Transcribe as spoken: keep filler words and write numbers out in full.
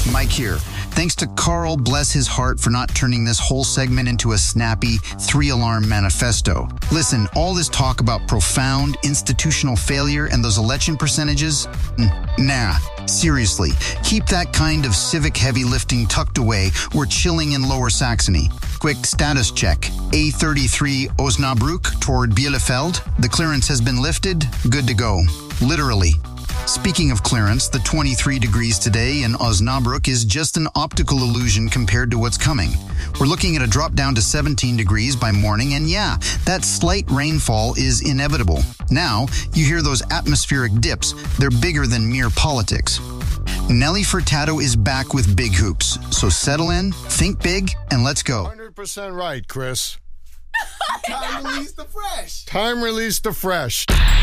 Mike here. Thanks to Carl, bless his heart, for not turning this whole segment into a snappy three-alarm manifesto. Listen, all this talk about profound institutional failure and those election percentages? Nah, seriously. Keep that kind of civic heavy lifting tucked away. We're chilling in Lower Saxony. Quick status check. A thirty-three Osnabrück toward Bielefeld. The clearance has been lifted. Good to go. Literally. Speaking of clearance, the twenty-three degrees today in Osnabrück is just an optical illusion compared to what's coming. We're looking at a drop down to seventeen degrees by morning, and yeah, that slight rainfall is inevitable. Now, you hear those atmospheric dips. They're bigger than mere politics. Nelly Furtado is back with big hoops. So settle in, think big, and let's go. one hundred percent right, Chris. Time release the fresh. Time release the fresh.